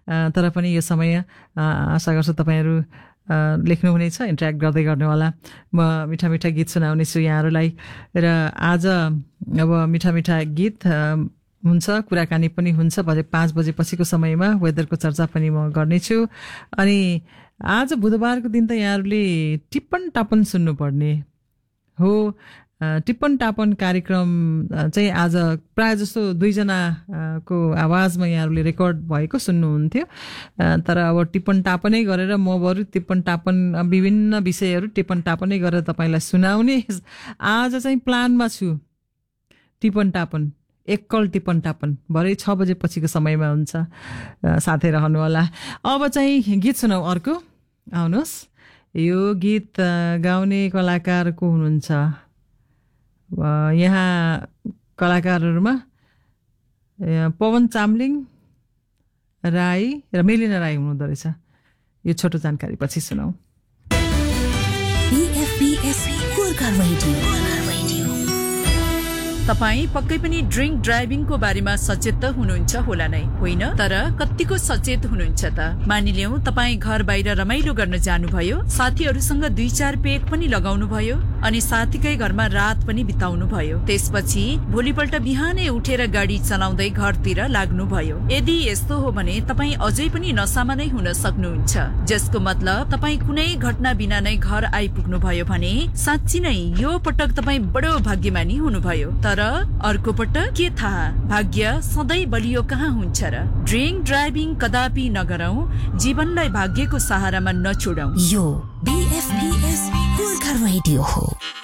तर पनि यो समय आशा गर्छु तपाईहरू लेख्नुहुनेछ, इन्टरेक्ट गर्दै गर्नुहोला। म मिठा मिठा गीत सुनाउने छु यहाँहरूलाई र आज अब मिठा मिठा गीत हुन्छ, कुराकानी पनि हुन्छ। 5 बजेपछिको समयमा वेदरको चर्चा पनि म गर्नेछु। अनि आज बुधबारको दिन त यहाँहरूले टिप्पण टापन सुन्नुपर्ने हो। टिप्पण टापन कार्यक्रम चाहिँ आज प्रायः जस्तो 2 जनाको आवाजमा यहाँहरूले रेकर्ड भएको सुन्नुहुन्थ्यो। तर अब टिप्पण टापनै गरेर म बरु टिप्पण टापन विभिन्न विषयहरू टिप्पण टापनै गरेर तपाईँलाई सुनाउने आज चाहिँ प्लानमा छु। टिप्पण टापन, एकल टिप्पण टापन भरे 6 बजेपछिको समयमा हुन्छ, साथै रहनुहोला। अब चाहिँ गीत सुनाऊ अर्को, आउनुहोस्। यो गीत गाउने कलाकार को हुनुहुन्छ? यहाँ कलाकारहरूमा पवन चामलिङ राई र मेलिना राई हुनुहुँदो रहेछ। यो छोटो जानकारी पछि सुनाऊ। तपाईं पक्कै पनि ड्रिङ्क ड्राइभिङको बारेमा सचेत त हुनुहुन्छ होला नै, होइन? तर कतिको सचेत हुनुहुन्छ त? मानिलियौं तपाईं घर बाहिर रमाइलो गर्न जानुभयो, साथीहरूसँग 2-4 पेग पनि लगाउनु भयो अनि साथीकै घरमा रात पनि बिताउनु भयो। त्यसपछि भोलिपल्ट बिहानै उठेर गाडी चलाउँदै घरतिर लाग्नुभयो। यदि यस्तो हो भने तपाईं अझै पनि नसामा नै हुन सक्नुहुन्छ, जसको मतलब तपाईं कुनै घटना बिना नै घर आइपुग्नु भयो भने साँच्ची नै यो पटक तपाईं बडो भाग्यमानी हुनुभयो। तर अर्को पटक के थाहा, भाग्य सधैँ बलियो कहाँ हुन्छ र? ड्रिङ्क ड्राइभिङ कदापि नगरौं, जीवनलाई भाग्यको सहारामा नछोडौं। यो BFBS गोर्खा रेडियो हो।